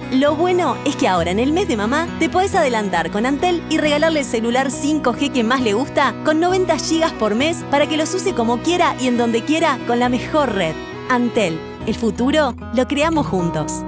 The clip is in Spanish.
Lo bueno es que ahora en el mes de mamá te podés adelantar con Antel y regalarle el celular 5G que más le gusta con 90 GB por mes para que los use como quiera y en donde quiera con la mejor red. Antel, el futuro lo creamos juntos.